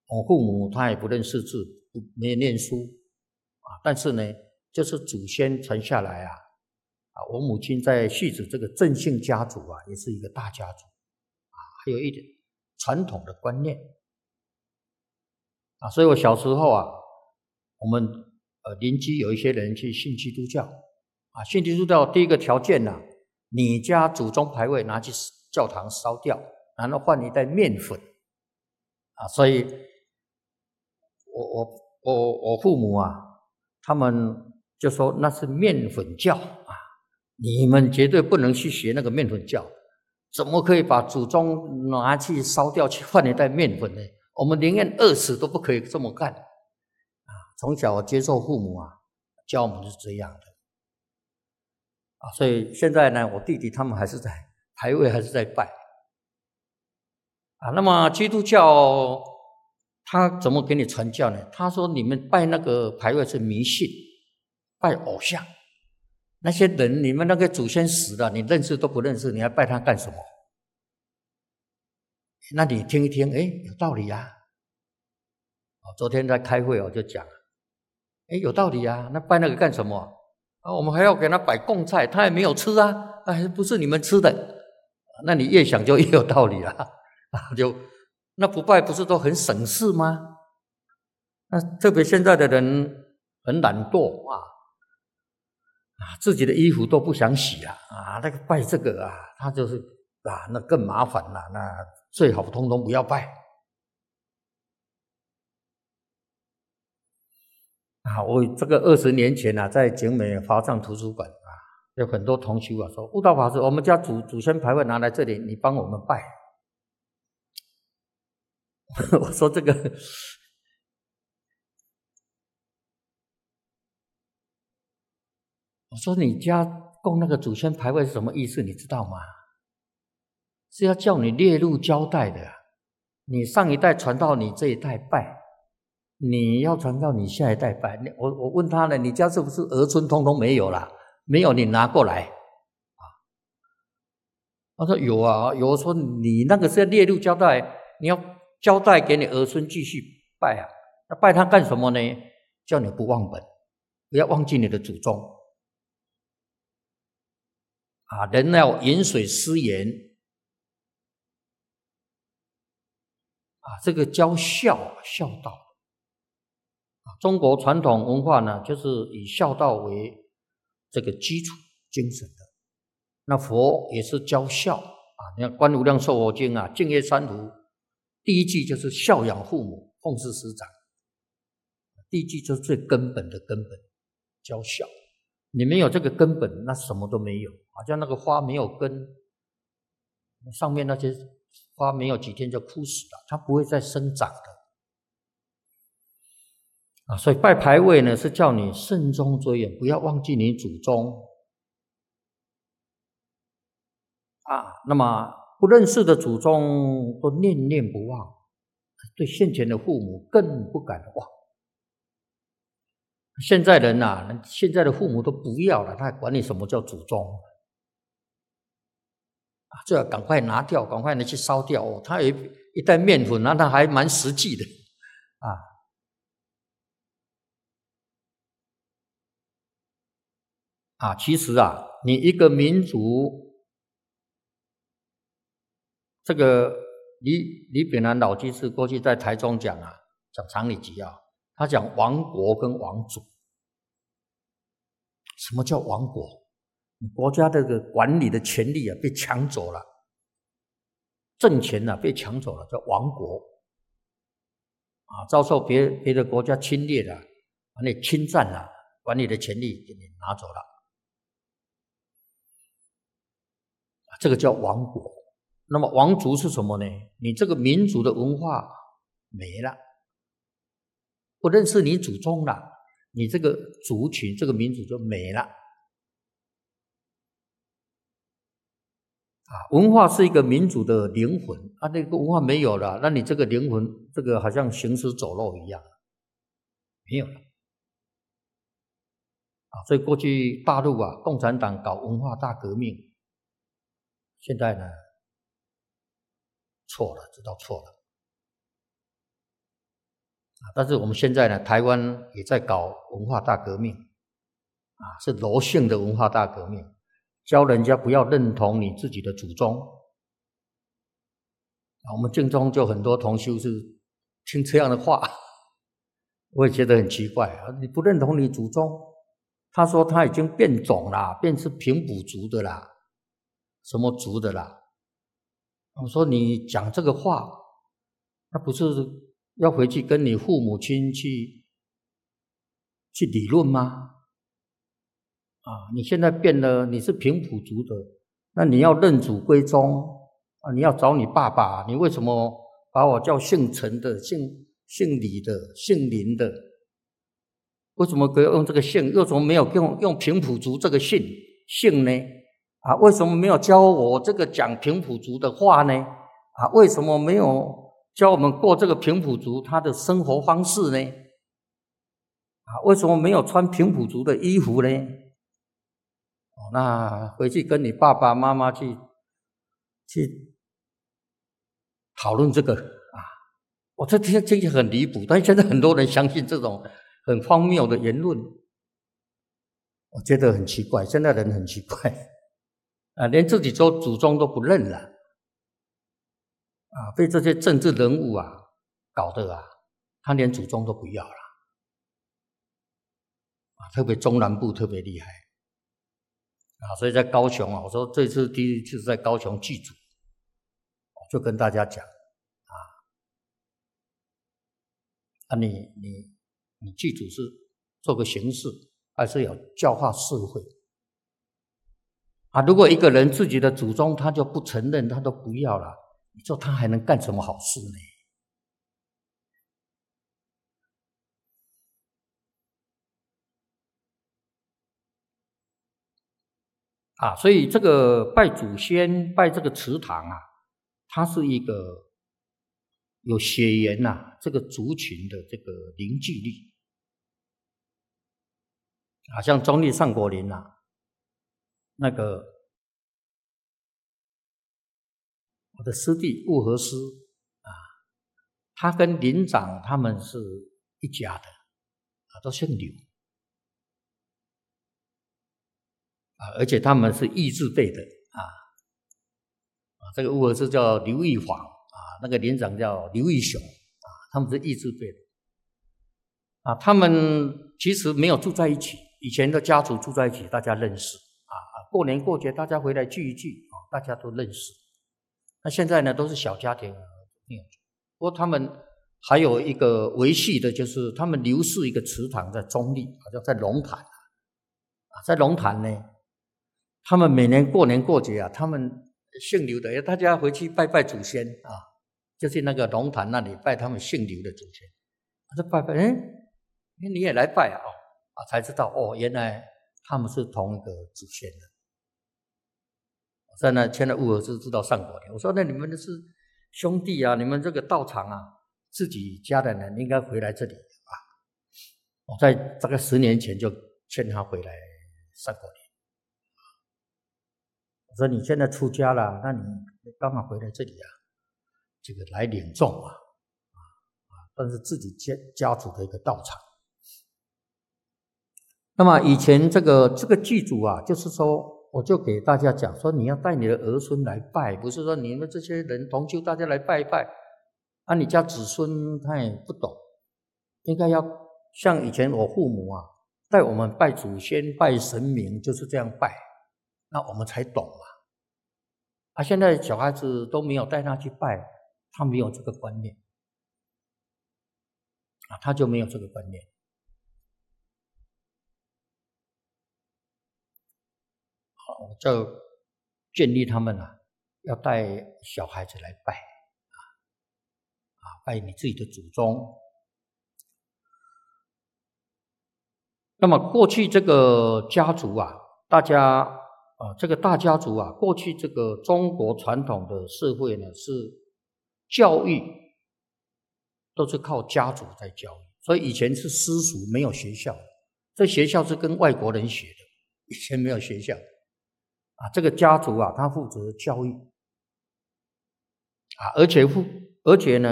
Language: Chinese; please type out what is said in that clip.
我父母他也不认识字，没念书但是呢，就是祖先传下来我母亲在戏子这个郑姓家族也是一个大家族还有一点传统的观念所以我小时候我们邻居有一些人去信基督教信基督教第一个条件你家祖宗牌位拿去教堂烧掉，然后换一袋面粉所以我父母他们就说那是面粉教你们绝对不能去学那个面粉教，怎么可以把祖宗拿去烧掉去换一袋面粉呢？我们宁愿饿死都不可以这么干从小我接受父母教我们是这样的所以现在呢，我弟弟他们还是在牌位还是在拜那么基督教他怎么给你传教呢？他说你们拜那个牌位是迷信，拜偶像，那些人你们那个祖先死了，你认识都不认识，你还拜他干什么？那你听一听，有道理昨天在开会我就讲有道理那拜那个干什么我们还要给他摆供菜，他也没有吃不是你们吃的，那你越想就越有道理那不拜不是都很省事吗？那特别现在的人很懒惰自己的衣服都不想洗那个拜这个他就是那更麻烦了，那最好通通不要拜我这个20年前在景美华藏图书馆有很多同修说悟道法师，我们家祖先牌位拿来这里，你帮我们拜我说这个我说你家供那个祖先牌位是什么意思你知道吗？是要叫你列入交代的你上一代传到你这一代拜，你要传到你下一代拜我问他了，你家是不是儿孙通通没有啦？没有你拿过来他说有有说你那个是要列入交代，你要交代给你儿孙继续拜那拜他干什么呢？叫你不忘本，不要忘记你的祖宗人要饮水思源这个教孝道中国传统文化呢，就是以孝道为这个基础精神的。那佛也是教孝你看《观无量寿佛经》净业三途第一句就是孝养父母，奉事师长。第一句就是最根本的根本，教孝。你没有这个根本，那什么都没有。好像那个花没有根，上面那些花没有几天就枯死了，它不会再生长的所以拜牌位呢，是叫你慎终追远，不要忘记你祖宗那么不认识的祖宗都念念不忘，对现前的父母更不敢忘。现在人现在的父母都不要了，他还管你什么叫祖宗最好赶快拿掉，赶快拿去烧掉他有一袋面粉那还蛮实际的其实你一个民族这个李炳南老居士过去在台中讲常理集他讲亡国跟亡主。什么叫亡国？你国家这个管理的权利被抢走了，政权被抢走了，叫亡国遭受别的国家侵略了，把你侵占了，管理的权利给你拿走了这个叫亡国。那么亡族是什么呢？你这个民族的文化没了，不认识你祖宗了，你这个族群这个民族就没了文化是一个民族的灵魂那个文化没有了，那你这个灵魂这个好像行尸走肉一样没有了所以过去大陆共产党搞文化大革命，现在呢，错了，知道错了。 但是我们现在呢，台湾也在搞文化大革命是柔性的文化大革命，教人家不要认同你自己的祖宗。我们净宗就很多同修是听这样的话，我也觉得很奇怪你不认同你祖宗，他说他已经变种啦，变成平埔族的啦，什么族的啦。我说你讲这个话，那不是要回去跟你父母亲去理论吗？你现在变了，你是平埔族的，那你要认祖归宗你要找你爸爸，你为什么把我叫姓陈的、姓李的、姓林的？为什么可以用这个姓？为什么没有用平埔族这个姓呢？为什么没有教我这个讲平埔族的话呢？为什么没有教我们过这个平埔族他的生活方式呢？为什么没有穿平埔族的衣服呢？那回去跟你爸爸妈妈去讨论这个我这听起来很离谱，但是现在很多人相信这种很荒谬的言论，我觉得很奇怪，现在人很奇怪连自己祖宗都不认了被这些政治人物搞得他连祖宗都不要了特别中南部特别厉害所以在高雄我说这次第一次在高雄祭祖，就跟大家讲你祭祖是做个形式，还是要教化社会如果一个人自己的祖宗他就不承认，他都不要了，你说他还能干什么好事呢？所以这个拜祖先、拜这个祠堂它是一个有血缘这个族群的这个凝聚力像中立上果林那个我的师弟悟和师他跟林长他们是一家的都姓刘而且他们是义字辈的这个悟和师叫刘义煌那个连长叫刘义雄他们是义字辈的他们其实没有住在一起，以前的家族住在一起，大家认识过年过节大家回来聚一聚大家都认识。那现在呢都是小家庭不过他们还有一个维系的，就是他们刘氏一个祠堂在中立，好像在龙潭在龙潭呢，他们每年过年过节他们姓刘的大家回去拜拜祖先就是那个龙潭那里拜他们姓刘的祖先就拜拜你也来拜才知道原来他们是同一个祖先的。在那现在悟和师知道上果林，我说那你们是兄弟你们这个道场自己家的人应该回来这里我在大概10年前就劝他回来上果林。我说你现在出家了，那你刚好回来这里这个来领众但是自己家族的一个道场。那么以前这个祭祖就是说我就给大家讲说，你要带你的儿孙来拜，不是说你们这些人同修大家来拜一拜你家子孙他也不懂，应该要像以前我父母带我们拜祖先拜神明就是这样拜，那我们才懂现在小孩子都没有带他去拜，他没有这个观念他就没有这个观念。我就建议他们要带小孩子来拜拜你自己的祖宗。那么过去这个家族大家这个大家族过去这个中国传统的社会呢，是教育都是靠家族在教育，所以以前是私塾没有学校，这学校是跟外国人学的，以前没有学校这个家族他负责教育而且呢